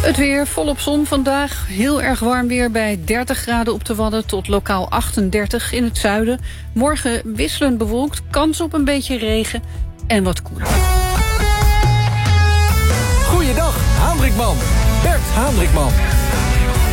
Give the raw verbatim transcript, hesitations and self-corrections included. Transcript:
Het weer volop zon vandaag. Heel erg warm weer bij dertig graden op de Wadden tot lokaal achtendertig in het zuiden. Morgen wisselend bewolkt, kans op een beetje regen en wat koeler. Goeiedag, Haandrikman. Bert Haandrikman.